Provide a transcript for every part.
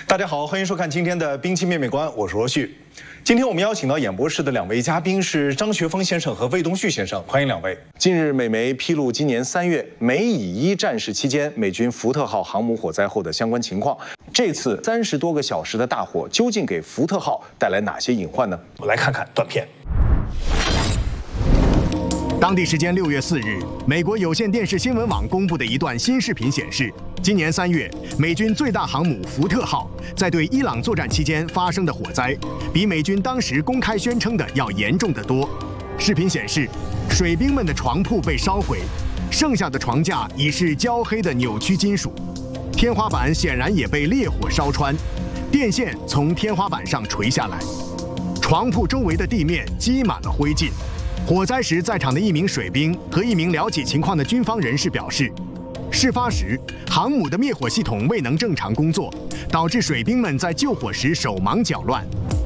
大家好，欢迎收看今天的兵器面面观，我是罗旭。今天我们邀请到演播室的两位嘉宾是张学峰先生和魏东旭先生，欢迎两位。近日，美媒披露今年3月美以1战事期间美军福特号航母火灾后的相关情况。这次30多个小时的大火究竟给福特号带来哪些隐患呢？我们来看看短片。 当地时间6月4日，美国有线电视新闻网公布的一段新视频显示，今年3月，美军最大航母福特号在对伊朗作战期间发生的火灾，比美军当时公开宣称的要严重得多。视频显示，水兵们的床铺被烧毁，剩下的床架已是焦黑的扭曲金属，天花板显然也被烈火烧穿，电线从天花板上垂下来，床铺周围的地面积满了灰烬。火灾时在场的一名水兵和一名了解情况的军方人士表示，事发时航母的灭火系统未能正常工作，导致水兵们在救火时手忙脚乱。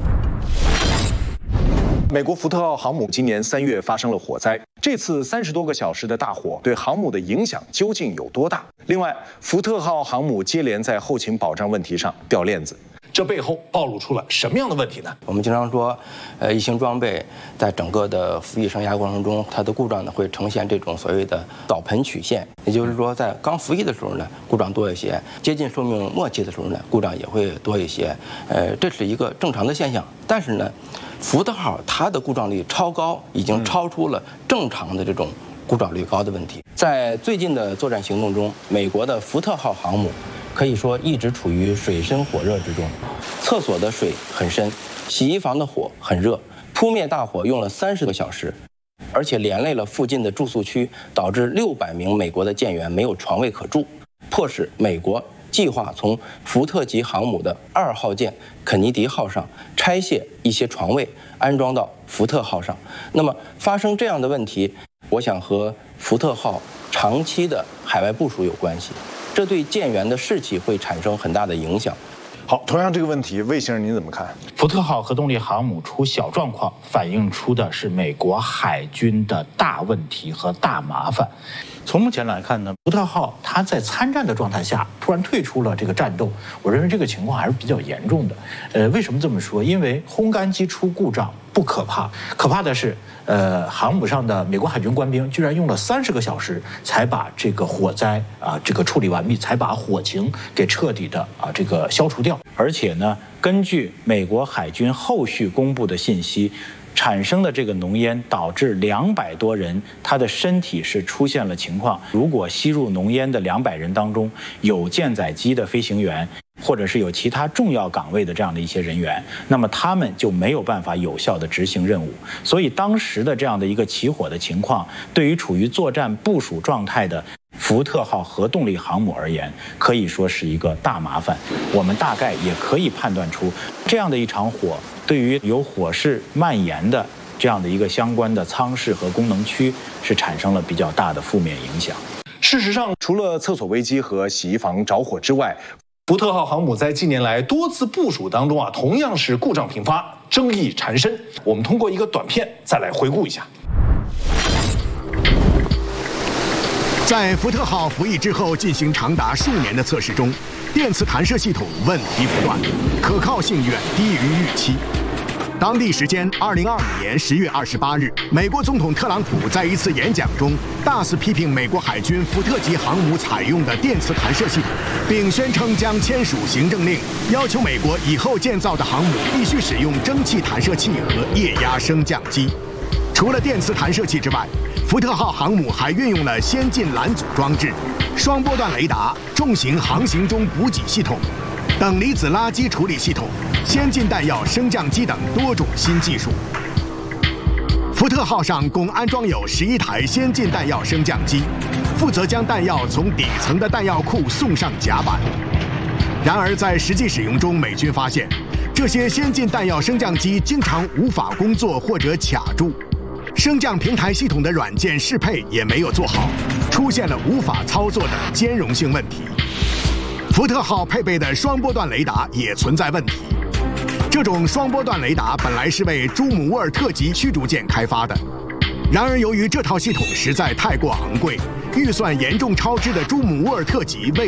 美国福特号航母今年3月发生了火灾，这次30多个小时的大火对航母的影响究竟有多大？另外，福特号航母接连在后勤保障问题上掉链子。这背后暴露出了什么样的问题呢？ 我们经常说，一型装备在整个的服役生涯过程中，它的故障呢会呈现这种所谓的澡盆曲线，也就是说，在刚服役的时候呢，故障多一些；接近寿命末期的时候呢，故障也会多一些。这是一个正常的现象。但是呢，福特号它的故障率超高，已经超出了正常的这种故障率高的问题。在最近的作战行动中，美国的福特号航母可以说一直处于水深火热之中，厕所的水很深，洗衣房的火很热，扑灭大火用了30个小时，而且连累了附近的住宿区，导致600名美国的舰员没有床位可住，迫使美国计划从福特级航母的2号舰肯尼迪号上拆卸一些床位，安装到福特号上。那么发生这样的问题，我想和福特号长期的海外部署有关系。这对舰员的士气会产生很大的影响。 好，同样这个问题，魏先生您怎么看？ 福特号核动力航母出小状况，反映出的是美国海军的大问题和大麻烦。从目前来看呢，福特号它在参战的状态下突然退出了这个战斗，我认为这个情况还是比较严重的。为什么这么说？因为烘干机出故障不可怕，可怕的是，航母上的美国海军官兵居然用了30个小时才把这个火灾这个处理完毕，才把火情给彻底的这个消除掉。而且呢，根据美国海军后续公布的信息，产生的这个浓烟导致200多人他的身体是出现了情况。如果吸入浓烟的200人当中有舰载机的飞行员，或者是有其他重要岗位的这样的一些人员，那么他们就没有办法有效的执行任务。所以当时的这样的一个起火的情况，对于处于作战部署状态的福特号核动力航母而言，可以说是一个大麻烦。我们大概也可以判断出，这样的一场火对于有火势蔓延的这样的一个相关的舱室和功能区是产生了比较大的负面影响。 事实上，除了厕所危机和洗衣房着火之外，福特号航母在近年来多次部署当中同样是故障频发，争议缠身。我们通过一个短片再来回顾一下。 在福特号服役之后进行长达数年的测试中，电磁弹射系统问题不断，可靠性远低于预期。当地时间2025年10月28日，美国总统特朗普在一次演讲中大肆批评美国海军福特级航母采用的电磁弹射系统，并宣称将签署行政令，要求美国以后建造的航母必须使用蒸汽弹射器和液压升降机。除了电磁弹射器之外，福特号航母还运用了先进拦阻装置、双波段雷达、重型航行中补给系统、等离子垃圾处理系统、先进弹药升降机等多种新技术。福特号上共安装有11台先进弹药升降机，负责将弹药从底层的弹药库送上甲板。然而，在实际使用中，美军发现这些先进弹药升降机经常无法工作或者卡住，升降平台系统的软件适配也没有做好，出现了无法操作的兼容性问题。福特号配备的双波段雷达也存在问题。这种双波段雷达本来是为朱姆沃尔特级驱逐舰开发的，然而由于这套系统实在太过昂贵，预算严重超支的朱姆沃尔特级未